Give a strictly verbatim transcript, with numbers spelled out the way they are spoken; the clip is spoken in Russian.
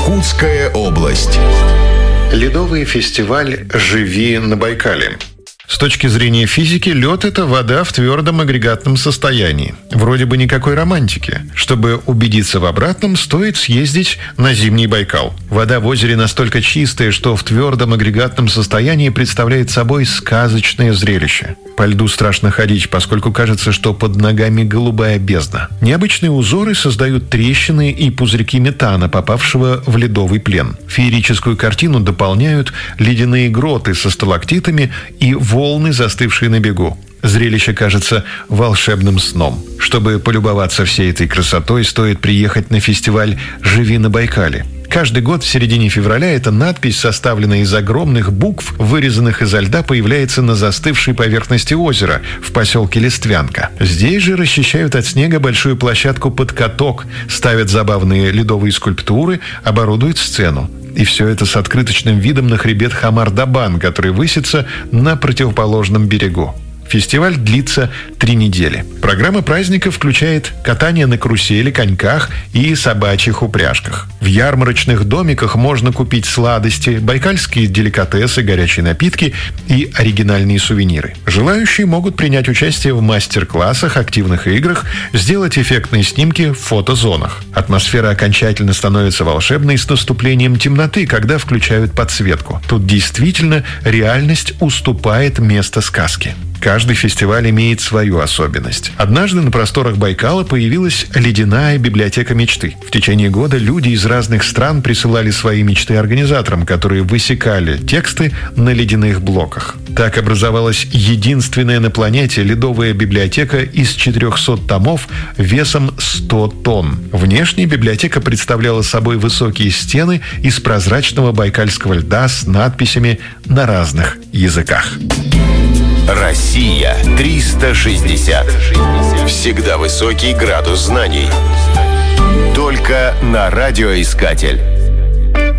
Иркутская область. Ледовый фестиваль «Живи на Байкале». С точки зрения физики, лед – это вода в твердом агрегатном состоянии. Вроде бы никакой романтики. Чтобы убедиться в обратном, стоит съездить на зимний Байкал. Вода в озере настолько чистая, что в твердом агрегатном состоянии представляет собой сказочное зрелище. По льду страшно ходить, поскольку кажется, что под ногами голубая бездна. Необычные узоры создают трещины и пузырьки метана, попавшего в ледовый плен. Феерическую картину дополняют ледяные гроты со сталактитами и волны, застывшие на бегу. Зрелище кажется волшебным сном. Чтобы полюбоваться всей этой красотой, стоит приехать на фестиваль «Живи на Байкале». Каждый год в середине февраля эта надпись, составленная из огромных букв, вырезанных изо льда, появляется на застывшей поверхности озера в поселке Листвянка. Здесь же расчищают от снега большую площадку под каток, ставят забавные ледовые скульптуры, оборудуют сцену. И все это с открыточным видом на хребет Хамар-Дабан, который высится на противоположном берегу. Фестиваль длится три недели. Программа праздника включает катание на карусели, коньках и собачьих упряжках. В ярмарочных домиках можно купить сладости, байкальские деликатесы, горячие напитки и оригинальные сувениры. Желающие могут принять участие в мастер-классах, активных играх, сделать эффектные снимки в фотозонах. Атмосфера окончательно становится волшебной с наступлением темноты, когда включают подсветку. Тут действительно реальность уступает место сказке. Каждый фестиваль имеет свою особенность. Однажды на просторах Байкала появилась ледяная библиотека мечты. В течение года люди из разных стран присылали свои мечты организаторам, которые высекали тексты на ледяных блоках. Так образовалась единственная на планете ледовая библиотека из четырехсот томов весом сто тонн. Внешне библиотека представляла собой высокие стены из прозрачного байкальского льда с надписями на разных языках. Россия триста шестьдесят. Всегда высокий градус знаний. Только на радиоискатель.